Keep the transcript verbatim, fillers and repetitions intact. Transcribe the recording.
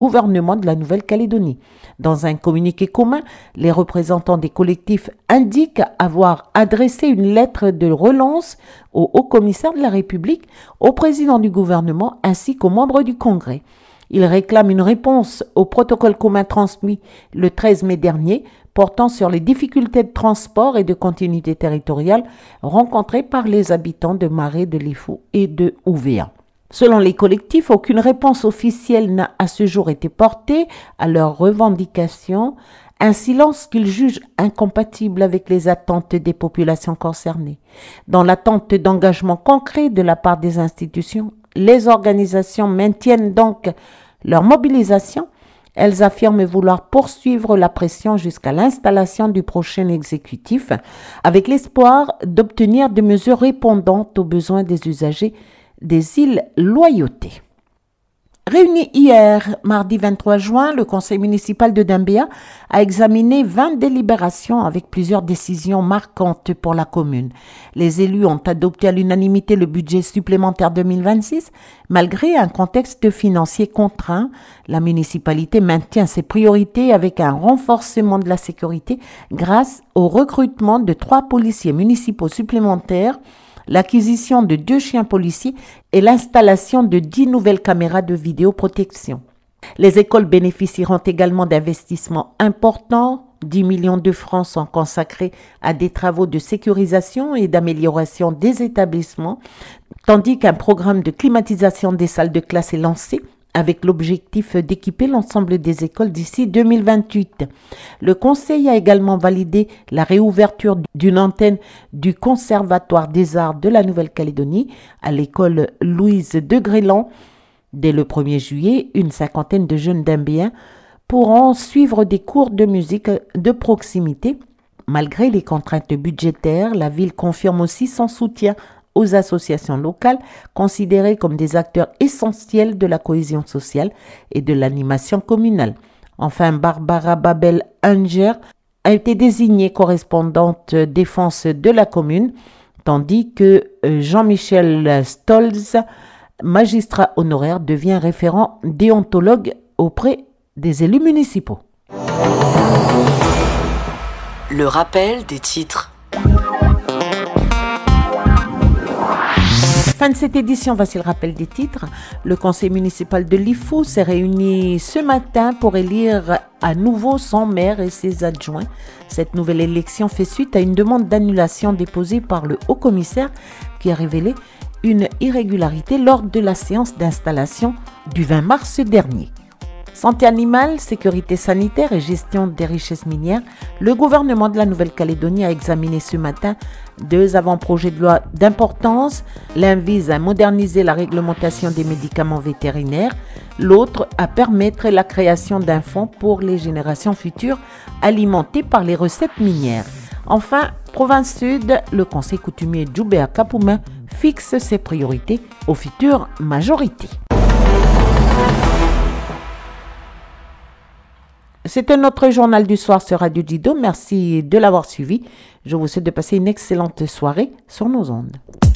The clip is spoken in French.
gouvernement de la Nouvelle-Calédonie. Dans un communiqué commun, les représentants des collectifs indiquent avoir adressé une lettre de relance au haut-commissaire de la République, au président du gouvernement ainsi qu'aux membres du Congrès. Ils réclament une réponse au protocole commun transmis le treize mai dernier portant sur les difficultés de transport et de continuité territoriale rencontrées par les habitants de Marais, de Lifou et de Ouvéa. Selon les collectifs, aucune réponse officielle n'a à ce jour été portée à leurs revendications, un silence qu'ils jugent incompatible avec les attentes des populations concernées. Dans l'attente d'engagement concret de la part des institutions, les organisations maintiennent donc leur mobilisation. Elles affirment vouloir poursuivre la pression jusqu'à l'installation du prochain exécutif, avec l'espoir d'obtenir des mesures répondantes aux besoins des usagers des îles Loyauté. Réuni hier, mardi vingt-trois juin, le conseil municipal de Doumbéa a examiné vingt délibérations avec plusieurs décisions marquantes pour la commune. Les élus ont adopté à l'unanimité le budget supplémentaire deux mille vingt-six. Malgré un contexte financier contraint, la municipalité maintient ses priorités avec un renforcement de la sécurité grâce au recrutement de trois policiers municipaux supplémentaires, l'acquisition de deux chiens policiers et l'installation de dix nouvelles caméras de vidéoprotection. Les écoles bénéficieront également d'investissements importants. dix millions de francs sont consacrés à des travaux de sécurisation et d'amélioration des établissements, tandis qu'un programme de climatisation des salles de classe est lancé avec l'objectif d'équiper l'ensemble des écoles d'ici deux mille vingt-huit. Le Conseil a également validé la réouverture d'une antenne du Conservatoire des Arts de la Nouvelle-Calédonie à l'école Louise de Grélan. Dès le premier juillet, une cinquantaine de jeunes Doumbéens pourront suivre des cours de musique de proximité. Malgré les contraintes budgétaires, la ville confirme aussi son soutien aux associations locales considérées comme des acteurs essentiels de la cohésion sociale et de l'animation communale. Enfin, Barbara Babel-Unger a été désignée correspondante défense de la commune, tandis que Jean-Michel Stolz, magistrat honoraire, devient référent déontologue auprès des élus municipaux. Le rappel des titres. Fin de cette édition, voici le rappel des titres. Le conseil municipal de Lifou s'est réuni ce matin pour élire à nouveau son maire et ses adjoints. Cette nouvelle élection fait suite à une demande d'annulation déposée par le haut-commissaire qui a révélé une irrégularité lors de la séance d'installation du vingt mars dernier. Santé animale, sécurité sanitaire et gestion des richesses minières, le gouvernement de la Nouvelle-Calédonie a examiné ce matin deux avant-projets de loi d'importance. L'un vise à moderniser la réglementation des médicaments vétérinaires, l'autre à permettre la création d'un fonds pour les générations futures alimenté par les recettes minières. Enfin, province sud, le conseil coutumier Djoubéa-Kapoumin fixe ses priorités aux futures majorités. C'était notre journal du soir sur Radio Dido. Merci de l'avoir suivi. Je vous souhaite de passer une excellente soirée sur nos ondes.